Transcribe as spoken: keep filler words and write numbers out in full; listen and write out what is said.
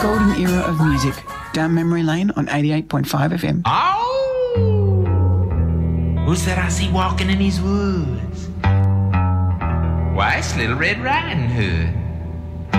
golden era of music. Down memory lane on eighty-eight point five F M. Oh! Who's that I see walking in these woods? Why, it's Little Red Riding Hood.